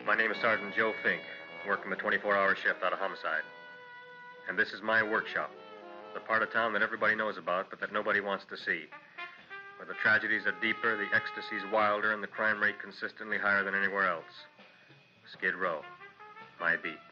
My name is Sergeant Joe Fink, working the 24-hour shift out of homicide. And this is my workshop, the part of town that everybody knows about, but that nobody wants to see. Where the tragedies are deeper, the ecstasy's wilder, and the crime rate consistently higher than anywhere else. Skid Row, my beat.